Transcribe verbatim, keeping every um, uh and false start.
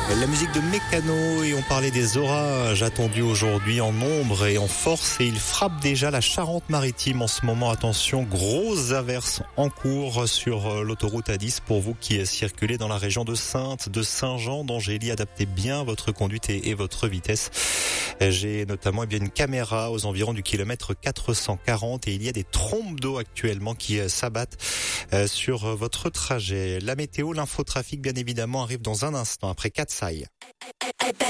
La musique de Mécano et on parlait des orages attendus aujourd'hui en nombre et en force et ils frappent déjà la Charente-Maritime en ce moment. Attention, grosses averses en cours sur l'autoroute A dix pour vous qui circulez dans la région de Saintes, de Saint-Jean, d'Angély. Adaptez bien votre conduite et, et votre vitesse. J'ai notamment eh bien, une caméra aux environs du kilomètre quatre cent quarante et il y a des trompes d'eau actuellement qui s'abattent sur votre trajet. La météo, l'infotrafic bien évidemment arrive dans un instant après Katsai.